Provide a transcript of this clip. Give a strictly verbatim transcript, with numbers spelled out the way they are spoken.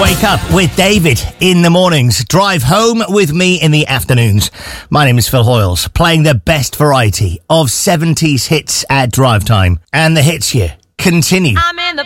Wake up with David in the mornings. Drive home with me in the afternoons. My name is Phil Hoyles, playing the best variety of seventies hits at drive time. And the hits here continue. I'm in the